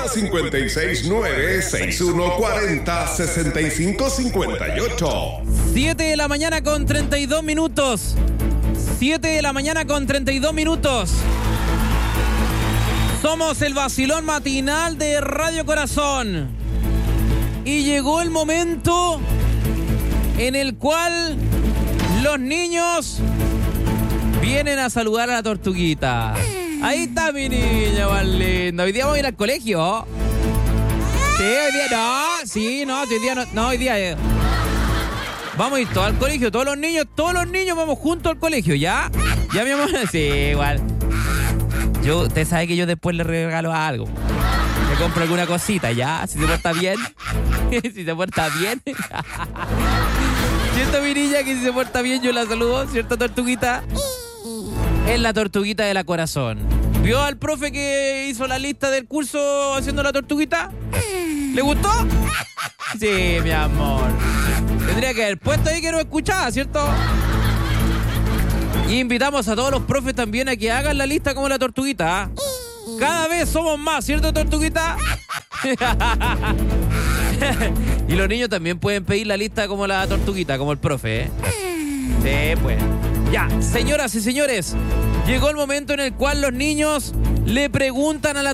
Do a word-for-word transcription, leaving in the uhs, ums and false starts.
cero cinco seis nueve seis uno cuatro cero seis cinco cinco ocho. siete de la mañana con treinta y dos minutos. siete de la mañana con treinta y dos minutos. Somos el vacilón matinal de Radio Corazón. Y llegó el momento en el cual los niños vienen a saludar a la tortuguita. Ahí está mi niña más linda. Hoy día vamos a ir al colegio. Sí, hoy día no. Sí, no, hoy día no. No, hoy día... Eh. Vamos a ir todos al colegio, todos los niños, todos los niños vamos juntos al colegio, ¿ya? ¿Ya, mi amor? Sí, igual. Yo, usted sabe que yo después le regalo algo. Le compro alguna cosita, ¿ya? Si se porta bien. Si se porta bien. ¿Cierto, mi niña? Que si se porta bien yo la saludo, ¿cierto, tortuguita? Es la tortuguita de la Corazón. ¿Vio al profe que hizo la lista del curso haciendo la tortuguita? ¿Le gustó? Sí, mi amor. Tendría que haber puesto ahí que no escuchaba, ¿cierto? Y invitamos a todos los profes también a que hagan la lista como la tortuguita. ¿eh? Cada vez somos más, ¿cierto, tortuguita? Y los niños también pueden pedir la lista como la tortuguita, como el profe, ¿eh? Sí, pues. Ya, señoras y señores, llegó el momento en el cual los niños le preguntan a la